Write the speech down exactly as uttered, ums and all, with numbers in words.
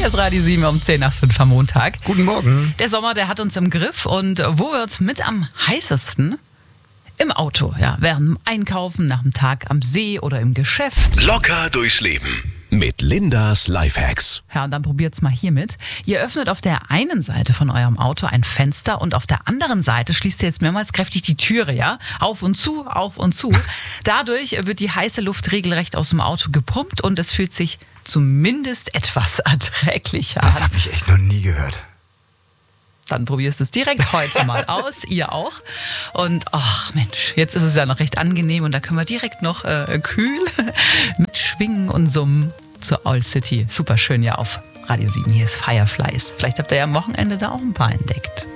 ist Radio sieben um zehn nach fünf am Montag. Guten Morgen. Der Sommer, der hat uns im Griff. Und wo wird's mit am heißesten? Im Auto, ja. Während dem Einkaufen, nach dem Tag am See oder im Geschäft. Locker durchs Leben mit Lindas Lifehacks. Ja, und dann probiert's mal hiermit. Ihr öffnet auf der einen Seite von eurem Auto ein Fenster und auf der anderen Seite schließt ihr jetzt mehrmals kräftig die Türe, ja? Auf und zu, auf und zu. Dadurch wird die heiße Luft regelrecht aus dem Auto gepumpt und es fühlt sich zumindest etwas erträglicher an. Das habe ich echt noch nie gehört. Dann probierst du es direkt heute mal aus, ihr auch. Und ach Mensch, jetzt ist es ja noch recht angenehm und da können wir direkt noch äh, kühl mitschwingen und summen zur Owl City. Super schön ja auf Radio sieben. Hier ist Fireflies. Vielleicht habt ihr ja am Wochenende da auch ein paar entdeckt.